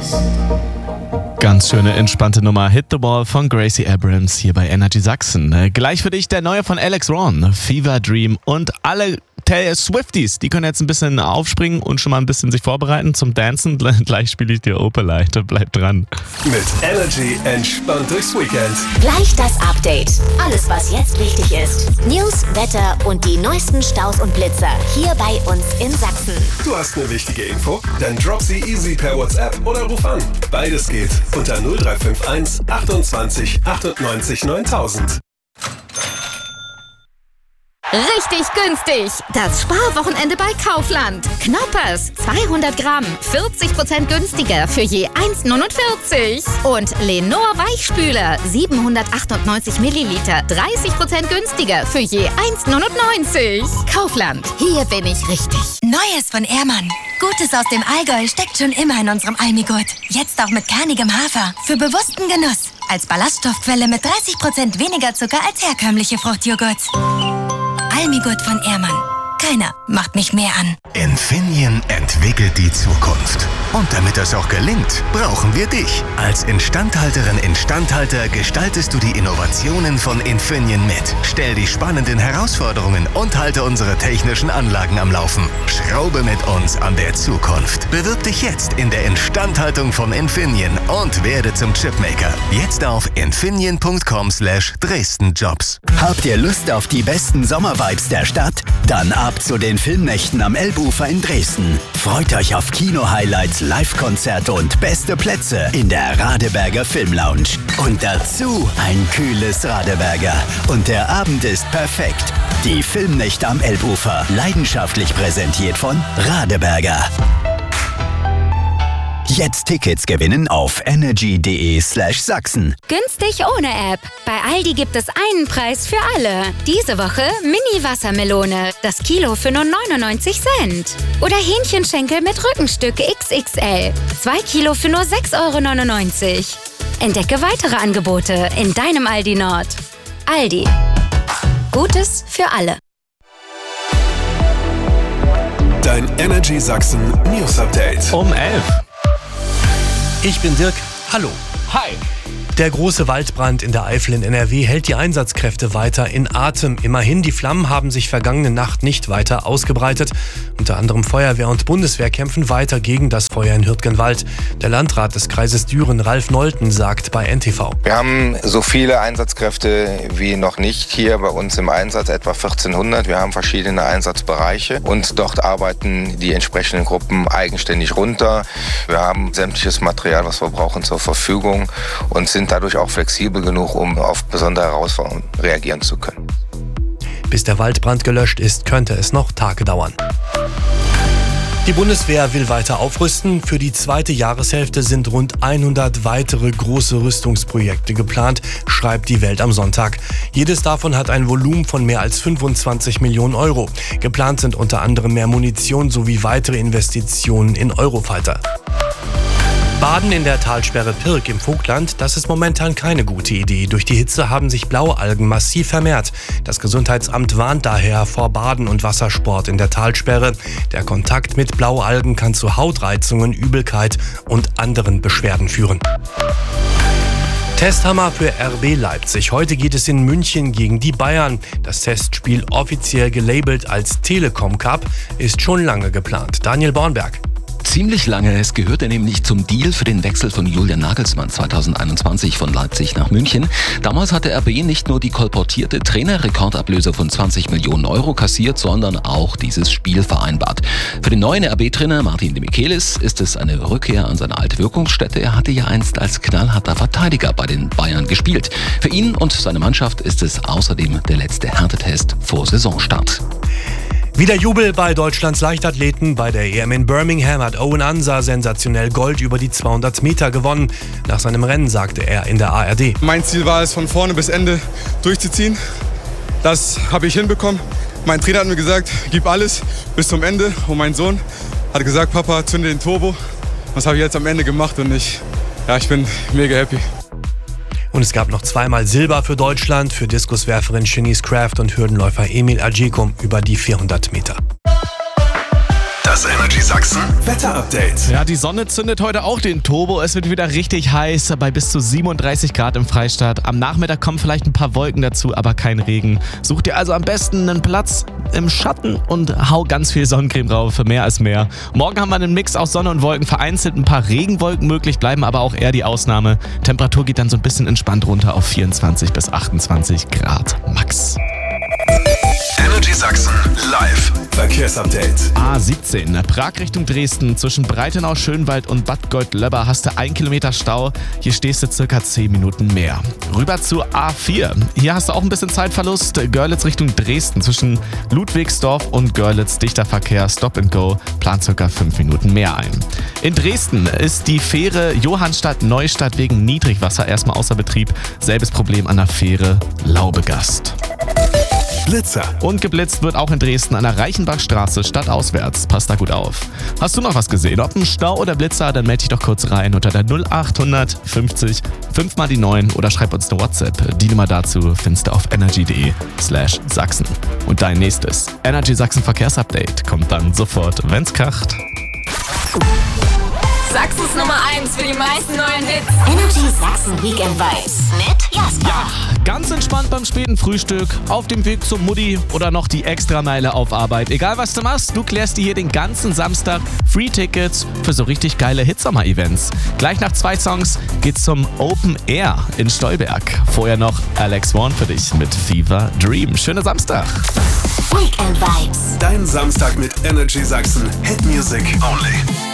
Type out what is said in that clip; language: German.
Ganz schöne, entspannte Nummer. Hit the Ball von Gracie Abrams hier bei Energy Sachsen. Gleich für dich der neue von Alex Ron, Fever Dream. Und alle Swifties, die können jetzt ein bisschen aufspringen und schon mal ein bisschen sich vorbereiten zum Dancen. Gleich spiele ich dir Opelite. Bleib dran. Mit Energy entspannt durchs Weekend. Gleich das Update. Alles, was jetzt wichtig ist. News, Wetter und die neuesten Staus und Blitzer hier bei uns in Sachsen. Du hast eine wichtige Info? Dann drop sie easy per WhatsApp oder ruf an. Beides geht unter 0351 28 98 9000. Richtig günstig! Das Sparwochenende bei Kaufland. Knoppers, 200 Gramm, 40% günstiger für je 1,49. Und Lenor Weichspüler, 798 Milliliter, 30% günstiger für je 1,99. Kaufland, hier bin ich richtig. Neues von Ehrmann. Gutes aus dem Allgäu steckt schon immer in unserem Almigurt. Jetzt auch mit kernigem Hafer. Für bewussten Genuss. Als Ballaststoffquelle mit 30% weniger Zucker als herkömmliche Fruchtjoghurts. Almigurt von Ehrmann. Keiner macht mich mehr an. Infineon entwickelt die Zukunft. Und damit das auch gelingt, brauchen wir dich. Als Instandhalterin, Instandhalter gestaltest du die Innovationen von Infineon mit. Stell die spannenden Herausforderungen und halte unsere technischen Anlagen am Laufen. Schraube mit uns an der Zukunft. Bewirb dich jetzt in der Instandhaltung von Infineon und werde zum Chipmaker. Jetzt auf infineon.com/DresdenJobs. Habt ihr Lust auf die besten Sommervibes der Stadt? Dann ab zu den Filmnächten am Elbufer in Dresden. Freut euch auf Kino-Highlights, Live-Konzerte und beste Plätze in der Radeberger Filmlounge. Und dazu ein kühles Radeberger. Und der Abend ist perfekt. Die Filmnächte am Elbufer, leidenschaftlich präsentiert von Radeberger. Jetzt Tickets gewinnen auf energy.de/Sachsen. Günstig ohne App. Bei Aldi gibt es einen Preis für alle. Diese Woche Mini-Wassermelone. Das Kilo für nur 99 Cent. Oder Hähnchenschenkel mit Rückenstück XXL. 2 Kilo für nur 6,99 €. Entdecke weitere Angebote in deinem Aldi Nord. Aldi. Gutes für alle. Dein Energy Sachsen News Update. Um 11. Ich bin Dirk. Hallo. Hi. Der große Waldbrand in der Eifel in NRW hält die Einsatzkräfte weiter in Atem. Immerhin, die Flammen haben sich vergangene Nacht nicht weiter ausgebreitet. Unter anderem Feuerwehr und Bundeswehr kämpfen weiter gegen das Feuer in Hürtgenwald. Der Landrat des Kreises Düren, Ralf Nolten, sagt bei NTV: Wir haben so viele Einsatzkräfte wie noch nicht hier bei uns im Einsatz, etwa 1400. Wir haben verschiedene Einsatzbereiche und dort arbeiten die entsprechenden Gruppen eigenständig runter. Wir haben sämtliches Material, was wir brauchen, zur Verfügung und sind dadurch auch flexibel genug, um auf besondere Herausforderungen reagieren zu können. Bis der Waldbrand gelöscht ist, könnte es noch Tage dauern. Die Bundeswehr will weiter aufrüsten. Für die zweite Jahreshälfte sind rund 100 weitere große Rüstungsprojekte geplant, schreibt die Welt am Sonntag. Jedes davon hat ein Volumen von mehr als 25 Millionen €. Geplant sind unter anderem mehr Munition sowie weitere Investitionen in Eurofighter. Baden in der Talsperre Pirk im Vogtland, das ist momentan keine gute Idee. Durch die Hitze haben sich Blaualgen massiv vermehrt. Das Gesundheitsamt warnt daher vor Baden und Wassersport in der Talsperre. Der Kontakt mit Blaualgen kann zu Hautreizungen, Übelkeit und anderen Beschwerden führen. Testhammer für RB Leipzig. Heute geht es in München gegen die Bayern. Das Testspiel, offiziell gelabelt als Telekom Cup, ist schon lange geplant. Daniel Bornberg. Ziemlich lange. Es gehörte nämlich zum Deal für den Wechsel von Julian Nagelsmann 2021 von Leipzig nach München. Damals hatte RB nicht nur die kolportierte Trainerrekordablöse von 20 Millionen € kassiert, sondern auch dieses Spiel vereinbart. Für den neuen RB-Trainer Martin de Michelis ist es eine Rückkehr an seine alte Wirkungsstätte. Er hatte ja einst als knallharter Verteidiger bei den Bayern gespielt. Für ihn und seine Mannschaft ist es außerdem der letzte Härtetest vor Saisonstart. Wieder Jubel bei Deutschlands Leichtathleten. Bei der EM in Birmingham hat Owen Ansa sensationell Gold über die 200 Meter gewonnen. Nach seinem Rennen sagte er in der ARD: Mein Ziel war es, von vorne bis Ende durchzuziehen. Das habe ich hinbekommen. Mein Trainer hat mir gesagt, gib alles bis zum Ende. Und mein Sohn hat gesagt, Papa, zünde den Turbo. Das habe ich jetzt am Ende gemacht und ich bin mega happy. Und es gab noch zweimal Silber für Deutschland, für Diskuswerferin Shanice Kraft und Hürdenläufer Emil Ajicum über die 400 Meter. Das Energy Sachsen Wetter-Update. Ja, die Sonne zündet heute auch den Turbo. Es wird wieder richtig heiß, bei bis zu 37 Grad im Freistaat. Am Nachmittag kommen vielleicht ein paar Wolken dazu, aber kein Regen. Such dir also am besten einen Platz im Schatten und hau ganz viel Sonnencreme drauf, für mehr als mehr. Morgen haben wir einen Mix aus Sonne und Wolken. Vereinzelt ein paar Regenwolken möglich, bleiben aber auch eher die Ausnahme. Temperatur geht dann so ein bisschen entspannt runter auf 24 bis 28 Grad max. Energy Sachsen live Verkehrsupdate. A17, Prag Richtung Dresden. Zwischen Breitenau, Schönwald und Bad Goldlöbber hast du 1 Kilometer Stau. Hier stehst du circa 10 Minuten mehr. Rüber zu A4. Hier hast du auch ein bisschen Zeitverlust. Görlitz Richtung Dresden. Zwischen Ludwigsdorf und Görlitz dichter Verkehr. Stop and Go. Plant circa 5 Minuten mehr ein. In Dresden ist die Fähre Johannstadt-Neustadt wegen Niedrigwasser erstmal außer Betrieb. Selbes Problem an der Fähre Laubegast. Blitzer. Und geblitzt wird auch in Dresden an der Reichenbachstraße stadtauswärts. Passt da gut auf. Hast du noch was gesehen? Ob ein Stau oder Blitzer? Dann melde dich doch kurz rein unter der 0800 50 5 mal die 9 oder schreib uns eine WhatsApp. Die Nummer dazu findest du auf energy.de/Sachsen. Und dein nächstes Energy Sachsen Verkehrsupdate kommt dann sofort, wenn's kracht. Sachsens Nummer 1 für die meisten neuen Hits. Energy Sachsen Weekend Vibes mit Jasper. Ja, ganz entspannt beim späten Frühstück, auf dem Weg zum Mutti oder noch die Extrameile auf Arbeit. Egal was du machst, du klärst dir hier den ganzen Samstag Free-Tickets für so richtig geile Hitsommer-Events. Gleich nach 2 Songs geht's zum Open Air in Stolberg. Vorher noch Alex Warren für dich mit Fever Dream. Schöner Samstag. Weekend Vibes. Dein Samstag mit Energy Sachsen Hit Music Only.